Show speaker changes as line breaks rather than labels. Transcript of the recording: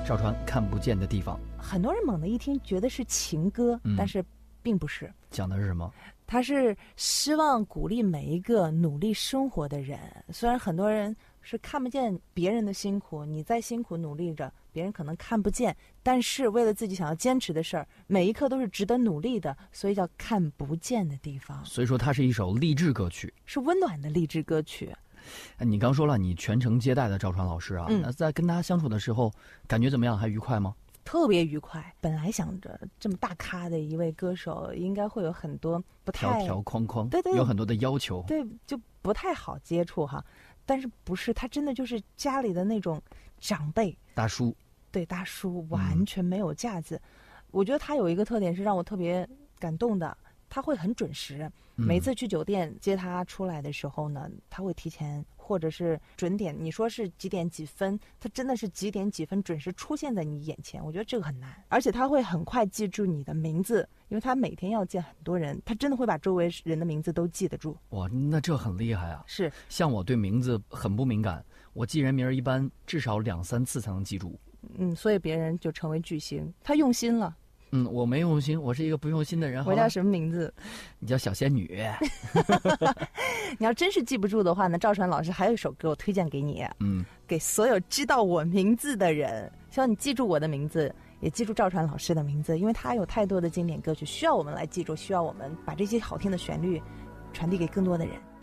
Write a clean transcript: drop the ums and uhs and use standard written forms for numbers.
赵传看不见的地方。
很多人猛地一听觉得是情歌，但是并不是。
讲的是什么？
他是希望鼓励每一个努力生活的人。虽然很多人是看不见别人的辛苦，你再辛苦努力着，别人可能看不见，但是为了自己想要坚持的事儿，每一刻都是值得努力的，所以叫看不见的地方。
所以说它是一首励志歌曲，
是温暖的励志歌曲。
你刚说了你全程接待的赵传老师啊，那在跟他相处的时候感觉怎么样？还愉快吗？
特别愉快。本来想着这么大咖的一位歌手应该会有很多不太
条条框框，
对，
有很多的要求，
对，就不太好接触哈。但是不是，他真的就是家里的那种长辈
大叔，
对，大叔完全没有架子。我觉得他有一个特点是让我特别感动的，他会很准时。每次去酒店接他出来的时候呢，他会提前或者是准点，你说是几点几分，他真的是几点几分准时出现在你眼前。我觉得这个很难，而且他会很快记住你的名字，因为他每天要见很多人，他真的会把周围人的名字都记得住。
哇，那这很厉害啊！
是，
像我对名字很不敏感，我记人名一般至少2-3次才能记住。
所以别人就成为巨星，他用心了。
我没用心，我是一个不用心的人。
我叫什么名字？
你叫小仙女。
你要真是记不住的话呢，赵传老师还有一首歌我推荐给你，给所有知道我名字的人，希望你记住我的名字，也记住赵传老师的名字，因为他有太多的经典歌曲需要我们来记住，需要我们把这些好听的旋律传递给更多的人。